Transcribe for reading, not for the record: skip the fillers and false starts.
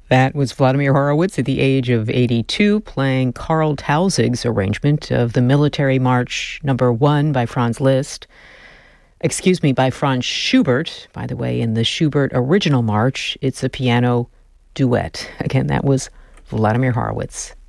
That was Vladimir Horowitz at the age of 82 playing Karl Tausig's arrangement of the Military March No. 1 by Franz Schubert. By the way, in the Schubert original march, it's a piano duet. Again, that was Vladimir Horowitz.